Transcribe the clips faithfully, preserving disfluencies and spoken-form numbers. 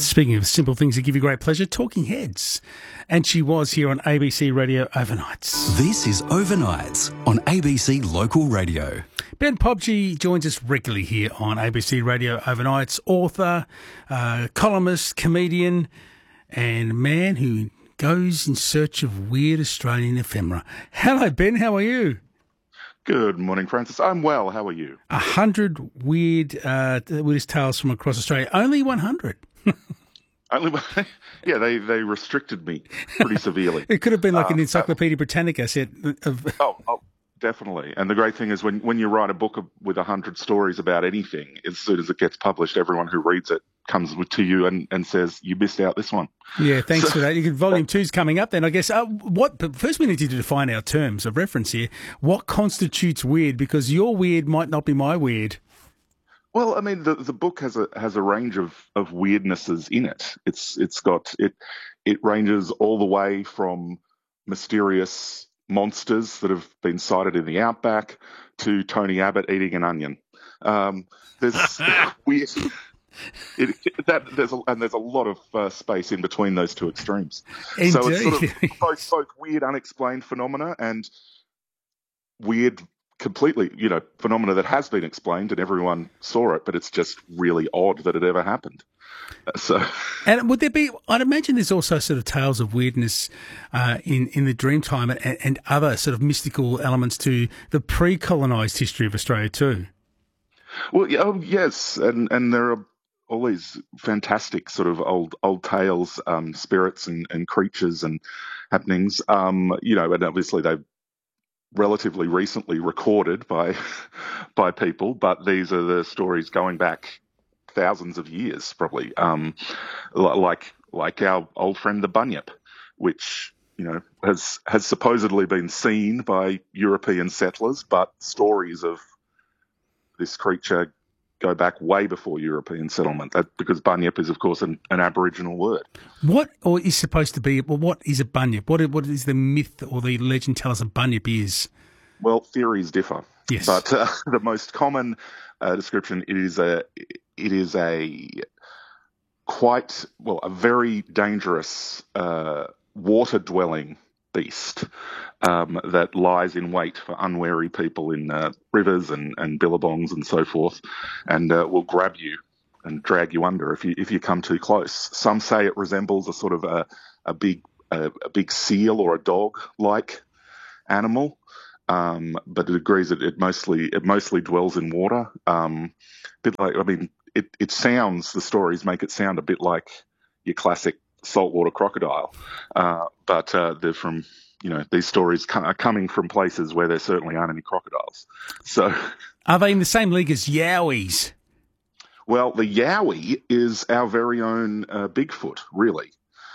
Speaking of simple things that give you great pleasure, Talking Heads. And she was here on A B C Radio Overnights. This is Overnights on A B C Local Radio. Ben Pobji joins us regularly here on A B C Radio Overnights, author, uh, columnist, comedian, and man who goes in search of weird Australian ephemera. Hello, Ben. How are you? Good morning, Francis. I'm well. How are you? A hundred weird, uh, weirdest tales from across Australia. Only one hundred. Only, yeah, they, they restricted me pretty severely. It could have been like an Uh, Encyclopedia Britannica set of... Oh, oh, definitely. And the great thing is when, when you write a book of, with a hundred stories about anything, as soon as it gets published, everyone who reads it comes to you and, and says, you missed out this one. Yeah, thanks So- for that. You can, volume two's coming up then, I guess. Uh, what? But first we need to define our terms of reference here. What constitutes weird? Because your weird might not be my weird. Well, I mean, the, the book has a has a range of, of weirdnesses in it. It's it's got it it ranges all the way from mysterious monsters that have been sighted in the outback to Tony Abbott eating an onion. Um, there's weird. It, it, that there's a, and there's a lot of uh, space in between those two extremes. Indeed. So it's sort of both, both weird, unexplained phenomena and weird, completely, you know, phenomena that has been explained and everyone saw it, but it's just really odd that it ever happened. Uh, So, And would there be, I'd imagine there's also sort of tales of weirdness uh, in, in the Dreamtime and, and other sort of mystical elements to the pre-colonised history of Australia too. well, yeah, oh, yes, and and there are all these fantastic sort of old old tales, um, spirits and, and creatures and happenings. Um, you know, and obviously they've relatively recently recorded by by people, but these are the stories going back thousands of years, probably. Um, li- like like our old friend the Bunyip, which you know has has supposedly been seen by European settlers, but stories of this creature go back way before European settlement. That because Bunyip is, of course, an, an Aboriginal word. What or is supposed to be, well, what is a bunyip? What, what is the myth or the legend tell us a bunyip is? Well, theories differ. Yes. But uh, the most common uh, description it is a it is a quite well a very dangerous uh, water dwelling beast um, that lies in wait for unwary people in uh, rivers and, and billabongs and so forth, and uh, will grab you and drag you under if you if you come too close. Some say it resembles a sort of a a big a, a big seal or a dog like animal. Um, but it agrees that it mostly it mostly dwells in water. Um, bit like I mean, it, it sounds the stories make it sound a bit like your classic saltwater crocodile, uh, but uh, they're from you know these stories co- are coming from places where there certainly aren't any crocodiles. So, Are they in the same league as Yowies? well, the Yowie is our very own uh, Bigfoot, really.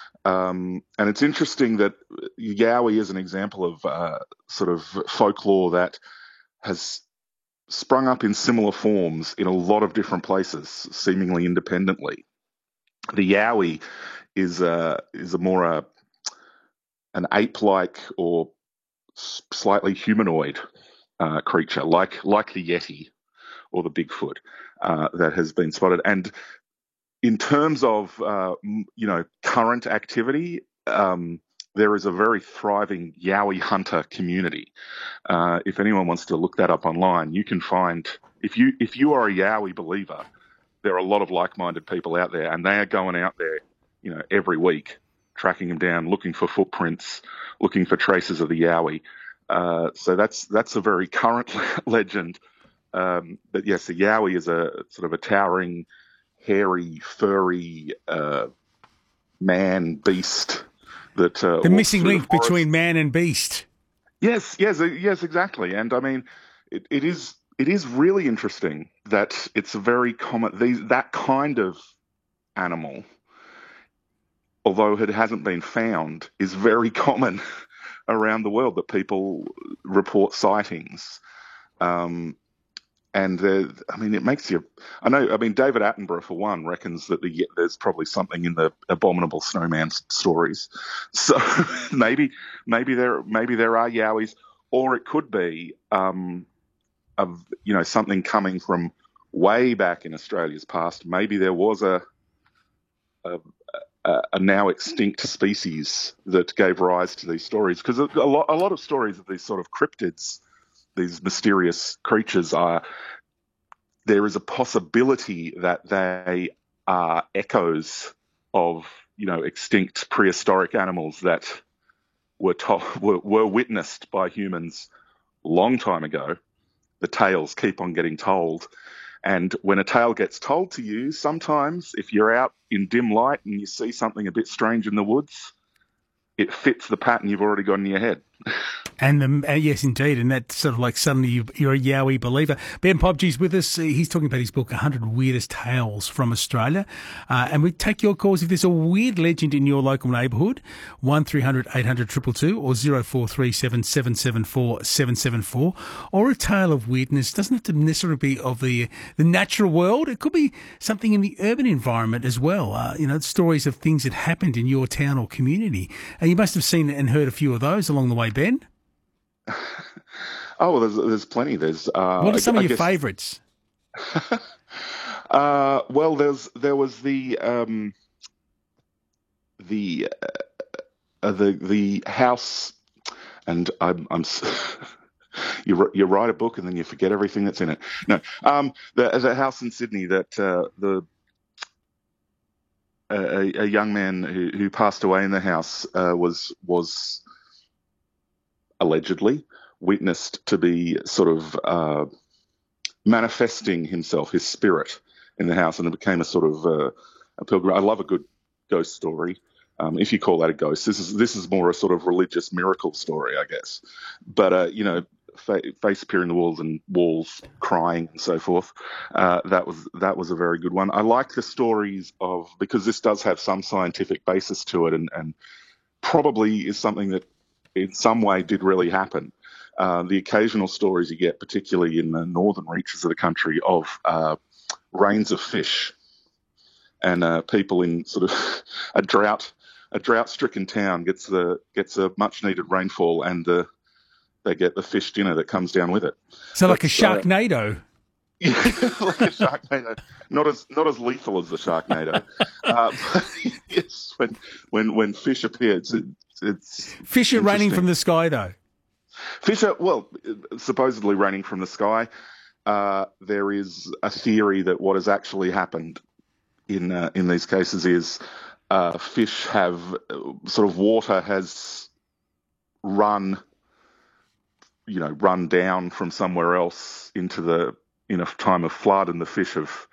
Um, and it's interesting that Yowie is an example of uh, sort of folklore that has sprung up in similar forms in a lot of different places, seemingly independently. The Yowie is a is a more a, an ape-like or s- slightly humanoid uh, creature, like like the Yeti or the Bigfoot uh, that has been spotted. And in terms of uh, m- you know current activity, um, there is a very thriving Yowie hunter community. Uh, if anyone wants to look that up online, you can find if you if you are a Yowie believer, there are a lot of like-minded people out there, and they are going out there, you know, every week, tracking them down, looking for footprints, looking for traces of the Yowie. Uh, so that's that's a very current legend. Um, but yes, the Yowie is a sort of a towering, hairy, furry uh, man beast that uh, The walks missing through the link forest. between man and beast. Yes, yes, uh, yes, exactly. And I mean, it, it is it is really interesting that it's a very common these that kind of animal, although it hasn't been found, is very common around the world that people report sightings. Um, and uh, I mean, it makes you. I know. I mean, David Attenborough, for one, reckons that the, there's probably something in the abominable snowman s- stories. So maybe, maybe there, maybe there are Yowies, or it could be, um, of you know, something coming from way back in Australia's past. Maybe there was a a, a, a now extinct species that gave rise to these stories. Because a, a lot, a lot of stories of these sort of cryptids, these mysterious creatures, are there is a possibility that they are echoes of, you know, extinct prehistoric animals that were, to- were were witnessed by humans a long time ago. The tales keep on getting told. And when a tale gets told to you, sometimes if you're out in dim light and you see something a bit strange in the woods, it fits the pattern you've already got in your head. And the, uh, yes, indeed, and that's sort of like suddenly you, you're a Yowie believer. Ben Pobge's with us. He's talking about his book, one hundred Weirdest Tales from Australia. Uh, and we take your calls if there's a weird legend in your local neighbourhood, one three hundred eight hundred two two two or zero four three seven seven seven four seven seven four, or a tale of weirdness. Doesn't have to necessarily be of the the natural world. It could be something in the urban environment as well. Uh, you know, stories of things that happened in your town or community. And you must have seen and heard a few of those along the way, Ben. Oh, well, there's there's plenty. There's uh, what are some I, of I your guess, favourites? uh, well, there's there was the um, the uh, the the house, and I'm I'm you you write a book and then you forget everything that's in it. No, um, the the house in Sydney that uh, the a, a young man who, who passed away in the house uh, was was. allegedly witnessed to be sort of uh, manifesting himself, his spirit, in the house, and it became a sort of uh, a pilgrim. I love a good ghost story. Um, if you call that a ghost, this is this is more a sort of religious miracle story, I guess. But uh, you know, fa- face appearing the walls and walls crying and so forth. Uh, that was that was a very good one. I like the stories of, because this does have some scientific basis to it, and, and probably is something that in some way did really happen. Uh, the occasional stories you get, particularly in the northern reaches of the country, of uh, rains of fish, and uh, people in sort of a drought, a drought-stricken town gets the gets a much-needed rainfall, and uh, they get the fish dinner that comes down with it. So, like a That's, uh, Sharknado. Yeah, like a Sharknado. Not as not as lethal as the Sharknado. uh, but yes, when when when fish appear, it's, it's Fish are raining from the sky, though. Fish are, well, supposedly raining from the sky. Uh, there is a theory that what has actually happened in uh, in these cases is uh, fish have uh, sort of water has run, you know, run down from somewhere else into the in a time of flood, and the fish have